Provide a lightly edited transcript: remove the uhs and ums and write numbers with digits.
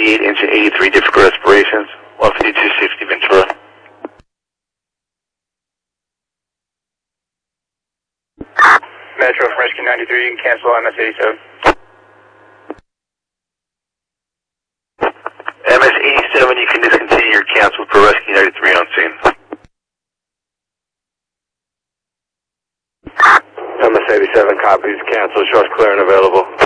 98, engine 83, difficult respirations, 15260 Ventura. Metro from Rescue 93, you can cancel MS 87. MS 87, you can discontinue your cancel for Rescue 93 on scene. MS 87 copies, cancel, short clear and available.